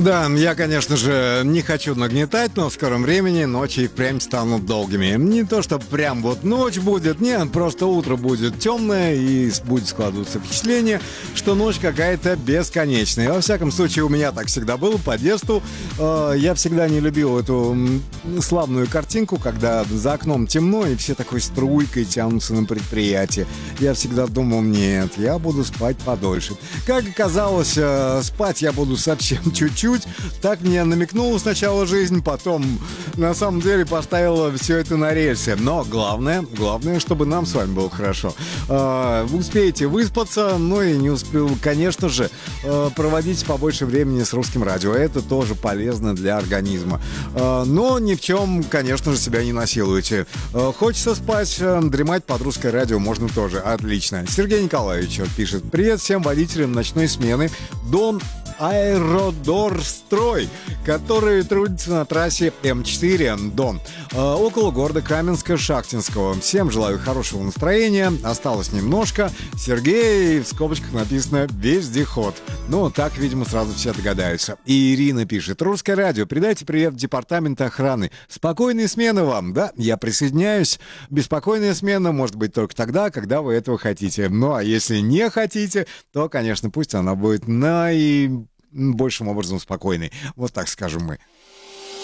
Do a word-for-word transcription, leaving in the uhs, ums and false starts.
Да, я, конечно же, не хочу нагнетать, но в скором времени ночи и прям станут долгими. Не то, что прям вот ночь будет, нет, просто утро будет темное и будет складываться впечатление, что ночь какая-то бесконечная. Во всяком случае, у меня так всегда было по детству. Я всегда не любил эту славную картинку, когда за окном темно и все такой струйкой тянутся на предприятие. Я всегда думал, нет, я буду спать подольше. Как оказалось, спать я буду совсем чуть-чуть. Так мне намекнула сначала жизнь, потом на самом деле поставила все это на рельсы. Но главное, главное, чтобы нам с вами было хорошо. Э, вы успеете выспаться, ну и не успел, конечно же, э, проводить побольше времени с русским радио. Это тоже полезно для организма. Э, но ни в чем, конечно же, себя не насилуйте. Э, хочется спать, э, дремать под русское радио можно тоже. Отлично. Сергей Николаевич пишет: привет всем водителям ночной смены. Дон Аэродорстрой, который трудится на трассе эм четыре Дон, э, около города Каменска-Шахтинского. Всем желаю хорошего настроения. Осталось немножко. Сергей, в скобочках написано «Вездеход». Ну, так, видимо, сразу все догадаются. И Ирина пишет: русское радио, передайте привет департаменту охраны. Спокойной смены вам. Да, я присоединяюсь. Беспокойная смена может быть только тогда, когда вы этого хотите. Ну, а если не хотите, то, конечно, пусть она будет наибольшим образом спокойной. Вот так скажем мы.